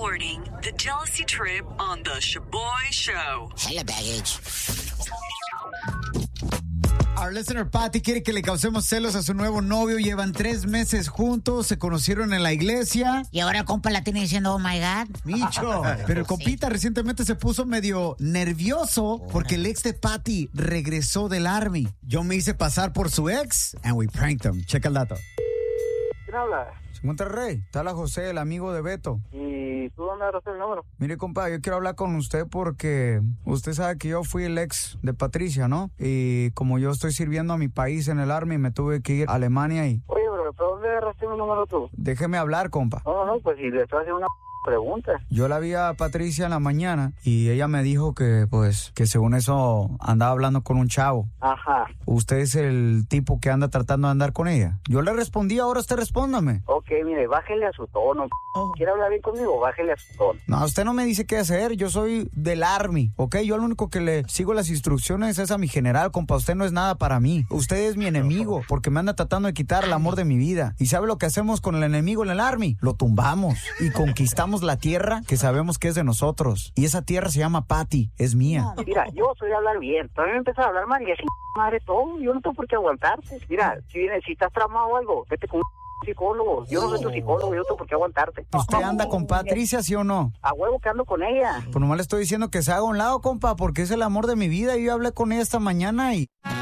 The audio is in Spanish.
reporting the jealousy trip on the Shaboy Show. Hella baggage. Our listener Patty quiere que le causemos celos a su nuevo novio. Llevan 3 meses juntos, se conocieron en la iglesia. Y ahora el compa la tiene diciendo, oh my God. Micho, pero el compita recientemente se puso medio nervioso porque el ex de Patty regresó del Army. Yo me hice pasar por su ex and we pranked him. Checa el dato. ¿Quién habla? Monterrey, está la José, el amigo de Beto. ¿Y tú dónde agarraste el número? Mire, compa, yo quiero hablar con usted porque usted sabe que yo fui el ex de Patricia, ¿no? Y como yo estoy sirviendo a mi país en el Army, me tuve que ir a Alemania y... Oye, bro, ¿pero dónde agarraste mi número tú? Déjeme hablar, compa. No, pues si le estoy haciendo una pregunta. Yo la vi a Patricia en la mañana y ella me dijo que, pues, que según eso andaba hablando con un chavo. Ajá. ¿Usted es el tipo que anda tratando de andar con ella? Yo le respondí, ahora usted respóndame. Ok, mire, bájele a su tono. ¿Quiere hablar bien conmigo? Bájele a su tono. No, usted no me dice qué hacer, yo soy del Army, ¿ok? Yo lo único que le sigo las instrucciones es a mi general, compa, usted no es nada para mí. Usted es mi enemigo, porque me anda tratando de quitar el amor de mi vida. ¿Y sabe lo que hacemos con el enemigo en el Army? Lo tumbamos y conquistamos la tierra que sabemos que es de nosotros. Y esa tierra se llama Patty, es mía. Mira, yo soy de hablar bien. Todavía me empiezas a hablar mal y así, madre, todo. Yo no tengo por qué aguantarte. Mira, si estás tramado o algo, vete con un psicólogo. Yo no soy tu psicólogo, yo no tengo por qué aguantarte. ¿Usted anda con Patricia, sí o no? A huevo que ando con ella. Pues nomás le estoy diciendo que se haga a un lado, compa, porque es el amor de mi vida. Yo hablé con ella esta mañana y...